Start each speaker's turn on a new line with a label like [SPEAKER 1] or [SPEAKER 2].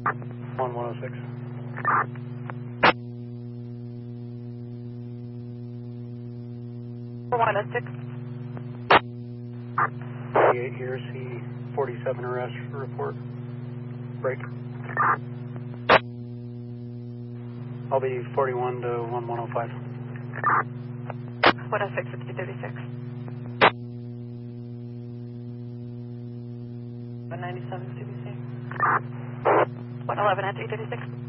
[SPEAKER 1] 1106.
[SPEAKER 2] 106.
[SPEAKER 1] 48 here, C47 arrest report. Break. I'll be 41 to 1105.
[SPEAKER 2] 106, 5036. 197, CBC. 111 at 336.